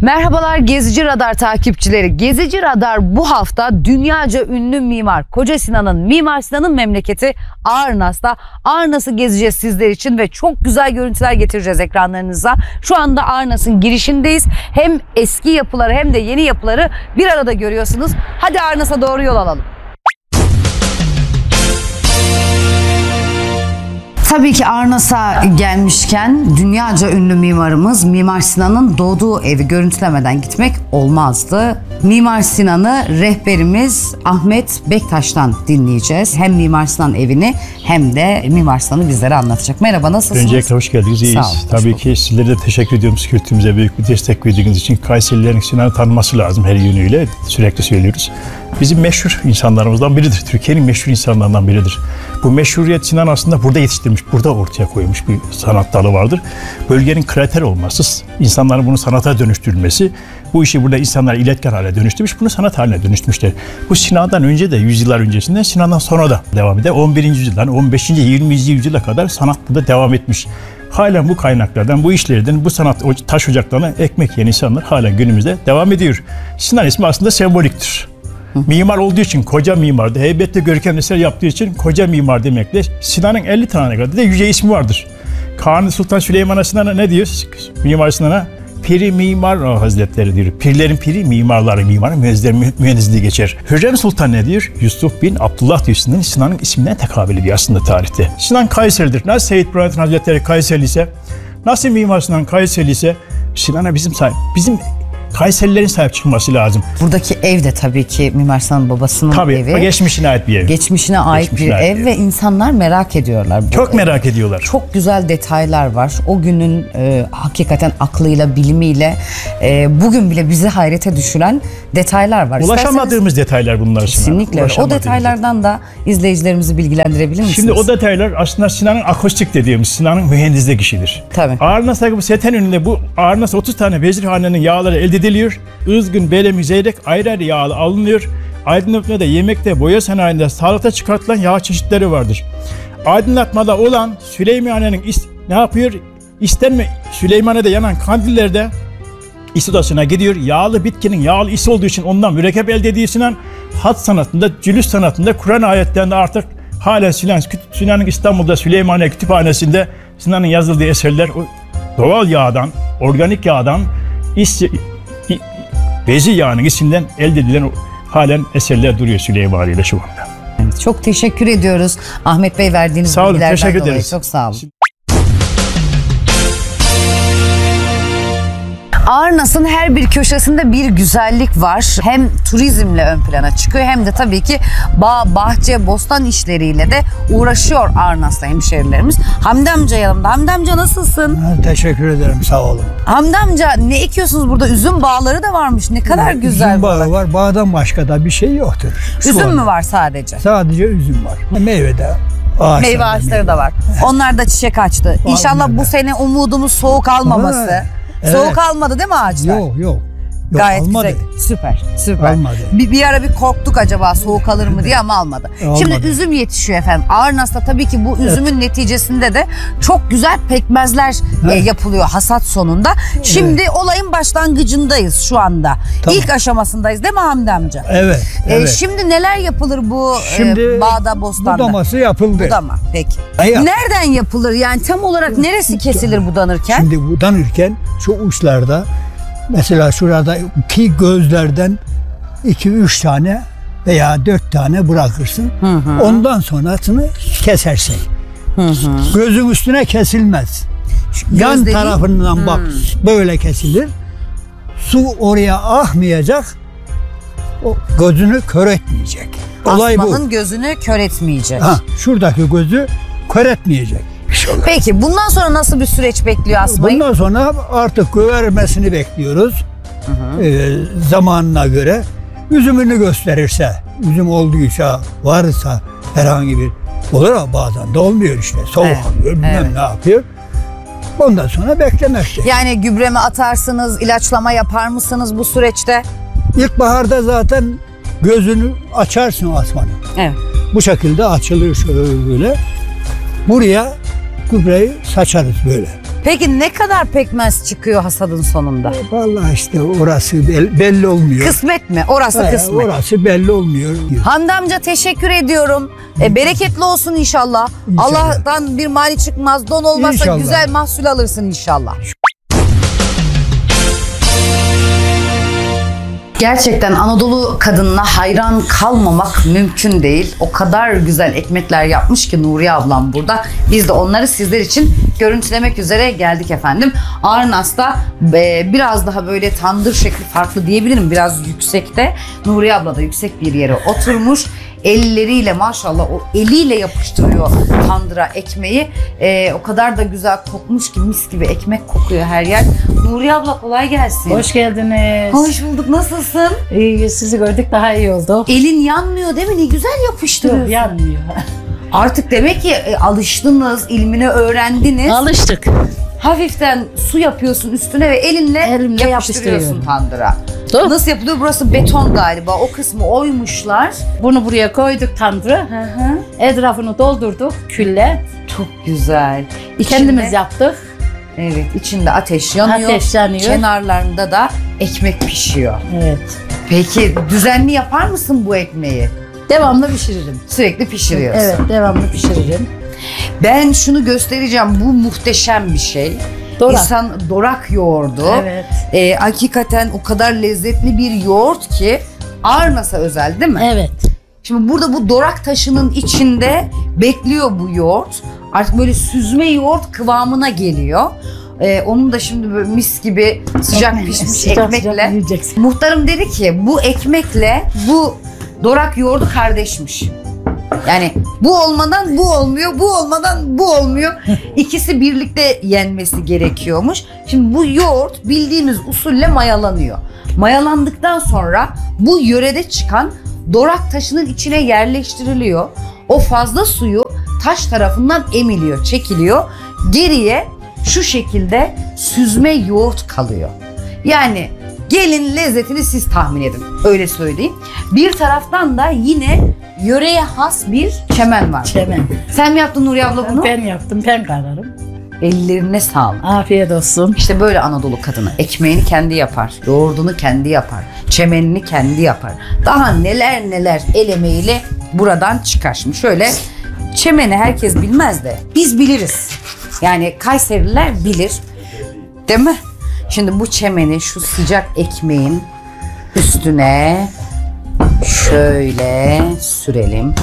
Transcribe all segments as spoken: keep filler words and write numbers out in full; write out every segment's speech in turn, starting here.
Merhabalar Gezici Radar takipçileri. Gezici Radar bu hafta dünyaca ünlü mimar Koca Sinan'ın, Mimar Sinan'ın memleketi Arnas'ta. Arnas'ı gezeceğiz sizler için ve çok güzel görüntüler getireceğiz ekranlarınıza. Şu anda Arnas'ın girişindeyiz. Hem eski yapıları hem de yeni yapıları bir arada görüyorsunuz. Hadi Arnas'a doğru yol alalım. Tabii ki Arnas'a gelmişken dünyaca ünlü mimarımız Mimar Sinan'ın doğduğu evi görüntülemeden gitmek olmazdı. Mimar Sinan'ı rehberimiz Ahmet Bektaş'tan dinleyeceğiz. Hem Mimar Sinan evini hem de Mimar Sinan'ı bizlere anlatacak. Merhaba, nasılsınız? Öncelikle hoş geldiniz, iyiyiz. Olun, tabii ki sizlere de teşekkür ediyorum kültürümüze büyük bir destek verdiğiniz için. Kayserilerin Sinan'ı tanıması lazım her yönüyle, sürekli söylüyoruz. Bizim meşhur insanlarımızdan biridir. Türkiye'nin meşhur insanlarından biridir. Bu meşhuriyet Sinan aslında burada yetiştirmiş, burada ortaya koymuş bir sanat dalı vardır. Bölgenin krater olması, insanların bunu sanata dönüştürülmesi, bu işi burada insanlar iletken hale dönüştürmüş, bunu sanat haline dönüştürmüşler. Bu Sinan'dan önce de, yüzyıllar öncesinden, Sinan'dan sonra da devam eder. on birinci yüzyıldan on beşinci yirminci yüzyıla kadar sanat burada devam etmiş. Halen bu kaynaklardan, bu işlerden, bu sanat taş ocaklarına ekmek yiyen insanlar halen günümüzde devam ediyor. Sinan ismi aslında semboliktir. Mimar olduğu için koca mimardı. Heybetli görkemli eser yaptığı için koca mimar demekle. Sinan'ın elli tane kadar da yüce ismi vardır. Kanuni Sultan Süleyman'a Sinan'a ne diyor? Mimar Sinan'a Piri Mimar Hazretleri diyor. Pirlerin piri, mimarları mimarı, mühendisliği geçer. Hürrem Sultan ne diyor? Yusuf bin Abdullah diyor. Sinan'ın Sinan'ın isminden tekabül ediyor aslında tarihte. Sinan Kayseri'dir. Nasıl Seyit Burhanettin Hazretleri Kayseri ise, nasıl Mimar Sinan Kayseri ise, Sinan'a bizim sahip, bizim Kayserilerin sahip çıkması lazım. Buradaki ev de tabii ki Mimar Sinan'ın babasının tabii, evi. Tabii, geçmişine ait bir ev. Geçmişine ait geçmişine bir ait ev ve insanlar merak ediyorlar. Çok evi. merak ediyorlar. Çok güzel detaylar var. O günün e, hakikaten aklıyla, bilimiyle e, bugün bile bizi hayrete düşüren detaylar var. Ulaşamadığımız İsterseniz, detaylar bunlar. Kesinlikle. O detaylardan da izleyicilerimizi bilgilendirebilir misiniz? Şimdi o detaylar aslında Sinan'ın akustik dediğimiz, Sinan'ın mühendislik işidir. Tabii. Arnas'ta bu seten önünde bu Arnas otuz tane vezirhanenin yağları elde ediliyor. Izgın, belemi, zeyrek ayrı ayrı yağlı alınıyor. Aydınlatmada, yemekte, boya sanayinde, sağlıkta çıkartılan yağ çeşitleri vardır. Aydınlatmada olan Süleymaniye'nin ne yapıyor? İstenme Süleymaniye'de yanan kandillerde is odasına gidiyor. Yağlı bitkinin yağlı is olduğu için ondan mürekkep elde ediyor Sinan. Hat sanatında, cülüs sanatında, Kur'an ayetlerinde artık hala Sinan, Sinan'ın İstanbul'da Süleymaniye Kütüphanesi'nde Sinan'ın yazıldığı eserler doğal yağdan, organik yağdan, is, bezi yağının isinden elde edilen halen eserler duruyor Süleymaniye'de şu anda. Çok teşekkür ediyoruz Ahmet Bey verdiğiniz sağ olun, bilgilerden teşekkür dolayı. Ederiz. Çok sağ olun. Arnas'ın her bir köşesinde bir güzellik var. Hem turizmle ön plana çıkıyor hem de tabii ki bağ, bahçe, bostan işleriyle de uğraşıyor Arnas'ta hemşehrilerimiz. Hamdi amca yanımda. Hamdi amca nasılsın? Teşekkür ederim, sağ olun. Hamdi amca ne ekiyorsunuz burada? Üzüm bağları da varmış. Ne kadar evet, güzel. Üzüm bağı var. Bağdan başka da bir şey yoktur. Şu üzüm anda. mü var sadece? Sadece üzüm var. Meyve de. Meyve ağaçları da var. Onlar da çiçek açtı. İnşallah bu sene umudumuz soğuk almaması. Ha. Evet. Soğuk almadı değil mi ağaçlar? Yok yok. Yok, gayet almadı. güzel. Süper. Süper. Almadı. Bir, bir ara bir korktuk acaba soğuk alır mı diye ama almadı. almadı. Şimdi üzüm yetişiyor efendim. Arnas'ta tabii ki bu üzümün evet. neticesinde de çok güzel pekmezler e, yapılıyor hasat sonunda. Şimdi evet. olayın başlangıcındayız şu anda. Tamam. İlk aşamasındayız değil mi Hamdi amca? Evet. E, evet. Şimdi neler yapılır bu şimdi, e, bağda, bostanda? Budaması yapıldı. Budama. Peki. Hayır. Nereden yapılır? Yani tam olarak neresi kesilir budanırken? Şimdi budanırken şu uçlarda mesela şurada iki gözlerden iki üç tane veya dört tane bırakırsın. Hı hı. Ondan sonrasını kesersin. Hı hı. Gözün üstüne kesilmez. Göz Yan dediğin... tarafından hı. bak böyle kesilir. Su oraya akmayacak. O gözünü kör etmeyecek. Olay Asmanın bu. gözünü kör etmeyecek. Ha, şuradaki gözü kör etmeyecek. Peki bundan sonra nasıl bir süreç bekliyor asmayı? Bundan sonra artık gövermesini bekliyoruz. Hı hı. Ee, zamanına göre üzümünü gösterirse, üzüm olduysa, varsa herhangi bir olur ama bazen de olmuyor işte. Soğuk evet. alıyor, bilmem evet. ne yapıyor. Ondan sonra beklemek. Yani gübre mi atarsınız, ilaçlama yapar mısınız bu süreçte? İlkbaharda zaten gözünü açarsın asmanı. Evet. Bu şekilde açılır şöyle. Buraya gübreyi saçarız böyle. Peki ne kadar pekmez çıkıyor hasadın sonunda? Vallahi işte orası bel- belli olmuyor. Kısmet mi? Orası He, kısmet. Orası belli olmuyor. Hamdi amca teşekkür ediyorum. E, bereketli olsun inşallah. İnşallah. Allah'tan bir mani çıkmaz. Don olmazsa İnşallah. güzel mahsul alırsın inşallah. Gerçekten Anadolu kadınına hayran kalmamak mümkün değil. O kadar güzel ekmekler yapmış ki Nuriye ablam burada. Biz de onları sizler için görüntülemek üzere geldik efendim. Arnas'ta e, biraz daha böyle tandır şekli farklı diyebilirim. Biraz yüksekte. Nuriye abla da yüksek bir yere oturmuş. Elleriyle maşallah o eliyle yapıştırıyor tandıra ekmeği. Ee, o kadar da güzel kokmuş ki mis gibi ekmek kokuyor her yer. Nuriye abla kolay gelsin. Hoş geldiniz. Hoş bulduk. Nasılsın? İyi, sizi gördük daha iyi oldu. Elin yanmıyor değil mi? Ne güzel yapıştırıyorsun. Yok, yanmıyor. Artık demek ki e, alıştınız, ilmini öğrendiniz. Alıştık. Hafiften su yapıyorsun üstüne ve elinle, Elimle yapıştırıyorsun yapıştırıyorum. tandıra. Doğru. Nasıl yapılıyor? Burası beton galiba. O kısmı oymuşlar. Bunu buraya koyduk tandıra. Hı hı. Etrafını doldurduk külle. Çok güzel. Kendimiz İçinde- yaptık. Evet, içinde ateş yanıyor. Ateş yanıyor. Kenarlarında da ekmek pişiyor. Evet. Peki düzenli yapar mısın bu ekmeği? Devamlı pişiririm. Sürekli pişiriyorsun. Evet, devamlı pişiririm. Ben şunu göstereceğim. Bu muhteşem bir şey. Dorak. İnsan dorak yoğurdu. Evet. Ee, hakikaten o kadar lezzetli bir yoğurt ki Arnas'a özel değil mi? Evet. Şimdi burada bu dorak taşının içinde bekliyor bu yoğurt. Artık böyle süzme yoğurt kıvamına geliyor. Ee, onun da şimdi böyle mis gibi sıcak Ekmek, pişmiş sıcak ekmekle. sıcak yiyeceksin. Muhtarım dedi ki bu ekmekle bu dorak yoğurdu kardeşmiş. Yani bu olmadan bu olmuyor, bu olmadan bu olmuyor. İkisi birlikte yenmesi gerekiyormuş. Şimdi bu yoğurt bildiğimiz usulle mayalanıyor. Mayalandıktan sonra bu yörede çıkan dorak taşının içine yerleştiriliyor. O fazla suyu taş tarafından emiliyor, çekiliyor. Geriye şu şekilde süzme yoğurt kalıyor. Yani gelin lezzetini siz tahmin edin. Öyle söyleyeyim. Bir taraftan da yine yöreye has bir çemen var. Çemen. Sen mi yaptın Nuriye abla bunu? Ben yaptım, ben kararım. Ellerine sağlık. Afiyet olsun. İşte böyle Anadolu kadını. Ekmeğini kendi yapar. Yoğurdunu kendi yapar. Çemenini kendi yapar. Daha neler neler el emeğiyle buradan çıkar. Şimdi şöyle çemeni herkes bilmez de biz biliriz. Yani Kayserililer bilir. Değil mi? Şimdi bu çemeni şu sıcak ekmeğin üstüne şöyle sürelim.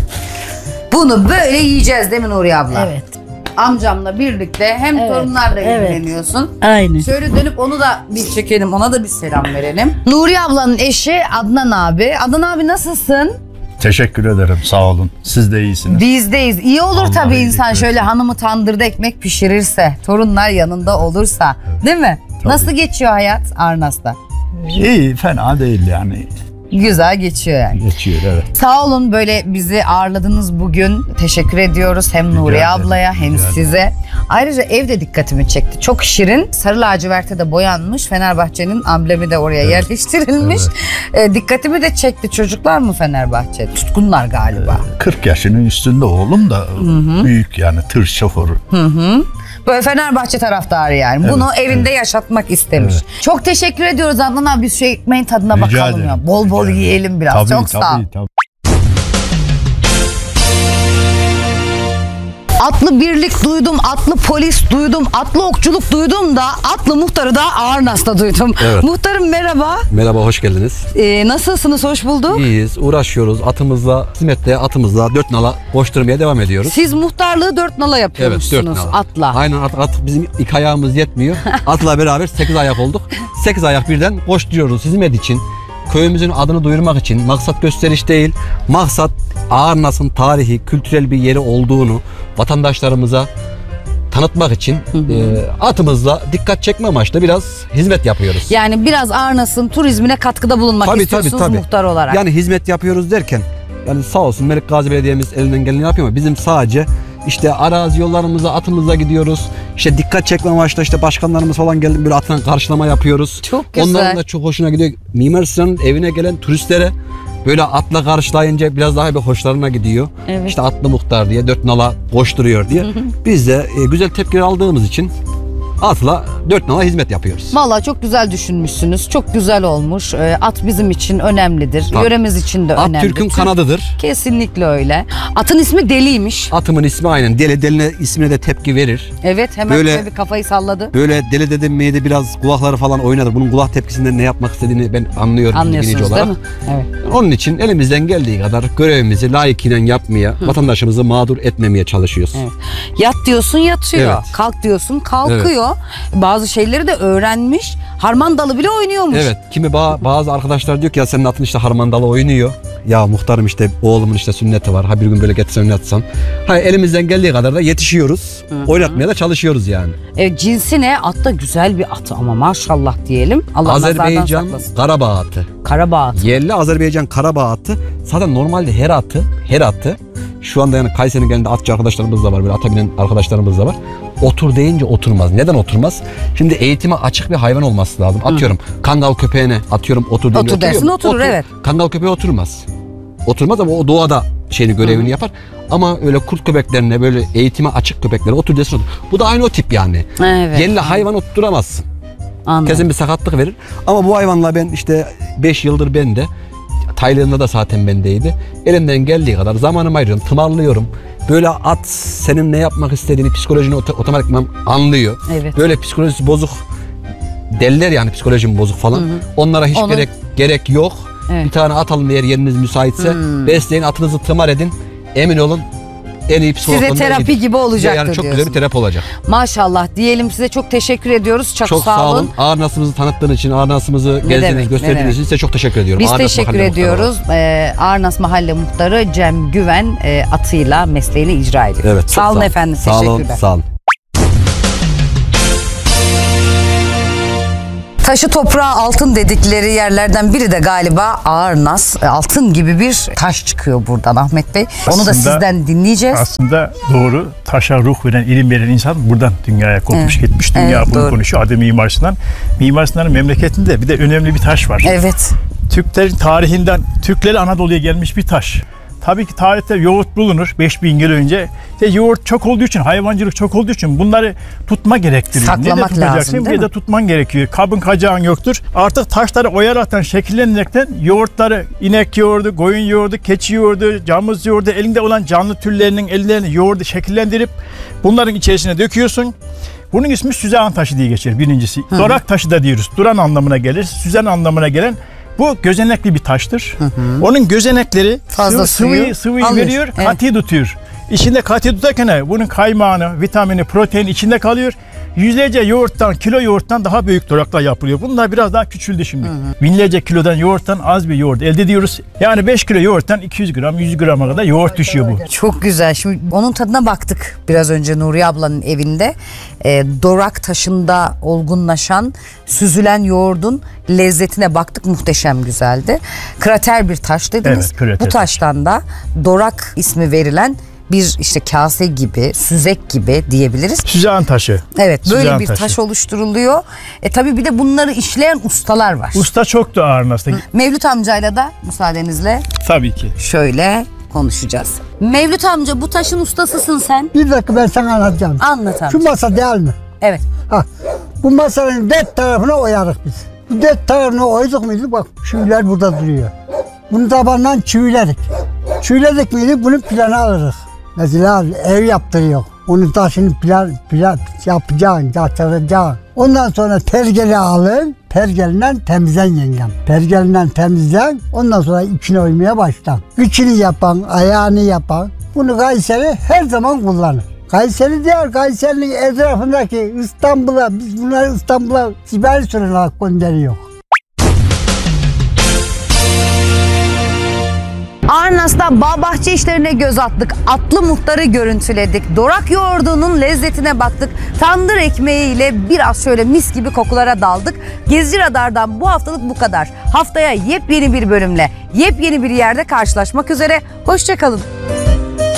Bunu böyle yiyeceğiz değil mi Nuriye abla? Evet. Amcamla birlikte hem Evet, torunlarla evet. ilgileniyorsun. Aynen. Şöyle dönüp onu da bir çekelim, ona da bir selam verelim. Nuriye ablanın eşi Adnan abi. Adnan abi nasılsın? Teşekkür ederim. Sağ olun. Siz de iyisiniz. Bizdeyiz. İyi olur Allah tabii iyilik insan versin. şöyle hanımı tandırda ekmek pişirirse, torunlar yanında olursa. Değil mi? Tabii. Nasıl geçiyor hayat Arnas'ta? İyi, fena değil yani. Güzel geçiyor yani. Geçiyor, evet. Sağ olun böyle bizi ağırladınız bugün. Teşekkür ediyoruz hem Nuriye ederim, ablaya hem rica ederim. size. Ayrıca ev de dikkatimi çekti. Çok şirin. Sarı laciverte de boyanmış. Fenerbahçe'nin amblemi de oraya yerleştirilmiş. E, dikkatimi de çekti. Çocuklar mı Fenerbahçe? Tutkunlar galiba. kırk yaşının üstünde oğlum da büyük yani tır şoförü. Böyle Fenerbahçe taraftarı yani. Bunu Evet, evinde yaşatmak istemiş. Çok teşekkür ediyoruz Adnan abi. Biz şu ekmeğin tadına Rica bakalım ederim, ya. Bol bol rica ederim. yiyelim biraz. Tabii, Çok sağ ol. tabii, tabii. Atlı birlik duydum, atlı polis duydum, atlı okçuluk duydum da atlı muhtarı da Arnas'ta duydum. Evet. Muhtarım merhaba. Merhaba, hoş geldiniz. Ee, nasılsınız? Hoş bulduk. İyiyiz, uğraşıyoruz. Atımızla, hizmetle, atımızla dört nala koşturmaya devam ediyoruz. Siz muhtarlığı dört nala Evet, yapıyormuşsunuz dört nala. atla. Aynen, at, at bizim iki ayağımız yetmiyor. Atla beraber sekiz ayak olduk. sekiz ayak birden koşturuyoruz hizmet için. Köyümüzün adını duyurmak için. Maksat gösteriş değil. Maksat Arnas'ın tarihi, kültürel bir yeri olduğunu vatandaşlarımıza tanıtmak için e, atımızla dikkat çekme amaçlı biraz hizmet yapıyoruz. Yani biraz Arnas'ın turizmine katkıda bulunmak Tabii, istiyorsunuz tabii, tabii. muhtar olarak. Yani hizmet yapıyoruz derken yani sağ olsun Melik Gazi Belediye'miz elinden geleni yapıyor ama bizim sadece işte arazi yollarımıza atımızla gidiyoruz. İşte dikkat çekme amaçlı işte başkanlarımız falan geldi böyle atla karşılama yapıyoruz. Çok güzel. Onların da çok hoşuna gidiyor. Mimar Sinan'ın evine gelen turistlere böyle atla karşılayınca biraz daha bir hoşlarına gidiyor. Evet. İşte atlı muhtar diye dört nala koşturuyor diye. Biz de e, güzel tepkiler aldığımız için atla dört nala hizmet yapıyoruz. Vallahi çok güzel düşünmüşsünüz. Çok güzel olmuş. Ee, At bizim için önemlidir. Tabii. Yöremiz için de At önemli. Türk'ün Türk- kanadıdır. Kesinlikle öyle. Atın ismi Deli'ymiş. Atımın ismi aynen. Deli deline ismine de tepki verir. Evet, hemen Böyle- böyle bir kafayı salladı. Böyle deli dedim miydi biraz kulakları falan oynadır. Bunun kulak tepkisinden ne yapmak istediğini ben anlıyorum. binici Anlıyorsunuz olarak. değil mi? Evet. Onun için elimizden geldiği kadar görevimizi layıkıyla yapmaya, vatandaşımızı mağdur etmemeye çalışıyoruz. Evet. Yat diyorsun yatıyor. Evet. Kalk diyorsun kalkıyor. Bazı şeyleri de öğrenmiş. Harman dalı bile oynuyormuş. Evet, kimi ba- bazı arkadaşlar diyor ki ya senin atın işte harmandalı oynuyor. Ya muhtarım işte oğlumun işte sünneti var. Ha bir gün böyle getirsen oynatsan. Ha elimizden geldiği kadar da yetişiyoruz. Oynatmaya da çalışıyoruz yani. E, cinsi ne? At da güzel bir at ama maşallah diyelim. Allah nazardan Azerbaycan saklasın. Karabağ atı. Karabağ atı. Yerli Azerbaycan Karabağ atı. Zaten normalde her atı, her atı şu anda yani Kayseri'nin genelinde atçı arkadaşlarımız da var, böyle ata binen arkadaşlarımız da var. Otur deyince oturmaz. Neden oturmaz? Şimdi eğitime açık bir hayvan olması lazım. Atıyorum kangal köpeğine atıyorum otur deyince Otur dersin, oturuyor mu? oturur, evet. Kangal köpeği oturmaz. Oturmaz ama o doğada şeyini görevini yapar. Ama öyle kurt köpeklerine böyle eğitime açık köpeklere otur desin otur. Bu da aynı o tip yani. Evet. Yerli hayvan oturtamazsın. Anladım. Kesin bir sakatlık verir. Ama bu hayvanla ben işte beş yıldır bende. Tayland'da da zaten bendeydi. Elimden geldiği kadar zamanımı ayırıyorum, tımarlıyorum. Böyle at senin ne yapmak istediğini, psikolojini ot- otomatikman anlıyor. Evet. Böyle psikolojisi bozuk derler yani psikolojim bozuk falan. Onlara hiç Onun- gerek gerek yok. Evet. Bir tane at alın eğer yeriniz müsaitse. Besleyin, atınızı tımar edin. Emin olun en iyi psikologlarından Size terapi iyidir. gibi olacaktır Yani çok güzel diyorsun. bir terapi olacak. Maşallah diyelim, size çok teşekkür ediyoruz. Çok, Çok sağ olun. Ağır Nasımızı tanıttığın için, Ağır Nasımızı demek, gezdiğiniz, ne gösterdiğiniz demek. için size çok teşekkür ediyorum. Biz Ağır Nas teşekkür Mahalle Muhtarı olarak. ediyoruz. Ee, Ağırnas Mahalle Muhtarı Cem Güven e, atıyla mesleğini icra ediyor. Evet, çok sağ olun efendim. Sağ olun, Teşekkürler. sağ olun. Taşı toprağa altın dedikleri yerlerden biri de galiba Ağırnas. E, Altın gibi bir taş çıkıyor buradan Ahmet Bey. Onu da Aslında- sizden dinleyeceğiz. Aslında doğru, taşa ruh veren, ilim veren insan buradan dünyaya kopmuş Evet. gitmiş. Dünya Evet, bunu doğru. konuşuyor. Adı Mimar Sinan. Mimar Sinan'ın memleketinde bir de önemli bir taş var. Evet. Türklerin tarihinden, Türkleri Anadolu'ya gelmiş bir taş. Tabii ki tarihte yoğurt bulunur beş bin yıl önce. İşte yoğurt çok olduğu için, hayvancılık çok olduğu için bunları tutma gerektiriyor. Saklamak Nerede tutacaksın? lazım, değil Bir mi? de tutman gerekiyor. Kabın kacağın yoktur. Artık taşları oyaraktan, şekillenerekten yoğurtları, inek yoğurdu, koyun yoğurdu, keçi yoğurdu, camız yoğurdu, elinde olan canlı türlerinin ellerini yoğurdu şekillendirip bunların içerisine döküyorsun. Bunun ismi süzan taşı diye geçer birincisi. Dorak taşı da diyoruz. Duran anlamına gelir. Süzen anlamına gelen. Bu gözenekli bir taştır. Onun gözenekleri Fazla sıvı, suyu sıvıyı, sıvıyı alıyor. veriyor, Evet. katı tutuyor. İçinde katı tutarken bunun kaymağını, vitamini, protein içinde kalıyor. Yüzlerce yoğurttan, kilo yoğurttan daha büyük doraklar yapılıyor. Bunlar biraz daha küçüldü şimdi. Binlerce kilodan yoğurttan az bir yoğurt elde ediyoruz. Yani beş kilo yoğurttan iki yüz gram, yüz grama kadar yoğurt düşüyor bu. Çok güzel. Şimdi onun tadına baktık biraz önce Nuriye ablanın evinde. Ee, dorak taşında olgunlaşan, süzülen yoğurdun lezzetine baktık. Muhteşem güzeldi. Krater bir taş dediniz. Evet, krater Bu taştan da dorak ismi verilen bir işte kase gibi, süzek gibi diyebiliriz. Süzan taşı. Evet, böyle Süzan bir taşı. taş oluşturuluyor. E tabii bir de bunları işleyen ustalar var. Usta çoktu Ağırnas'ta. Mevlüt amcayla da müsaadenizle Tabii ki. şöyle konuşacağız. Mevlüt amca, bu taşın ustasısın sen. Bir dakika ben sana anlatacağım. Anlat amca. Şu masa değil mi? Evet. Ha, bu masanın dört tarafına oyarız biz. Bu dört tarafına oyduk muydu? Bak çiviler burada duruyor. Bunu tabandan çiviledik. Çiviledik miydi bunun planı alırız. Mesela ev yaptırıyor. Onun taşını plan, plan yapacaksın, yatıracaksın. Ondan sonra pergeli alın, pergelinden temizlen yengem. Pergelinden temizlen, ondan sonra içine oymaya başla. İçini yapan, ayağını yapan, bunu Kayseri her zaman kullanır. Kayseri diğer Kayseri'nin etrafındaki İstanbul'a, biz bunları İstanbul'a sipariş olarak gönderiyor. Ağırnas'ta bağ bahçe işlerine göz attık. Atlı muhtarı görüntüledik. Dorak yoğurdunun lezzetine baktık. Tandır ekmeğiyle biraz şöyle mis gibi kokulara daldık. Gezici Radar'dan bu haftalık bu kadar. Haftaya yepyeni bir bölümle, yepyeni bir yerde karşılaşmak üzere. Hoşça kalın.